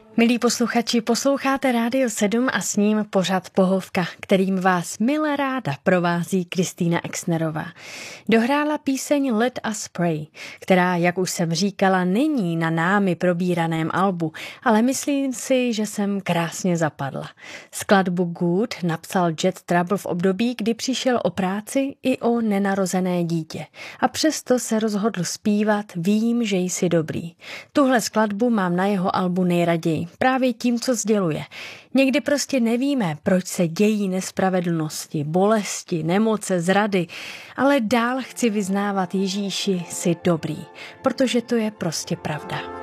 Milí posluchači, posloucháte Rádio 7 a s ním pořad Pohovka, kterým vás milé ráda provází Kristýna Exnerová. Dohrála píseň Let Us Pray, která, jak už jsem říkala, není na námi probíraném albu, ale myslím si, že jsem krásně zapadla. Skladbu Good napsal Jet Trouble v období, kdy přišel o práci i o nenarozené dítě. A přesto se rozhodl zpívat Vím, že jsi dobrý. Tuhle skladbu mám na jeho albu nejraději. Právě tím, co sděluje. Někdy prostě nevíme, proč se dějí nespravedlnosti, bolesti, nemoce, zrady, ale dál chci vyznávat Ježíši, jsi dobrý, protože to je prostě pravda.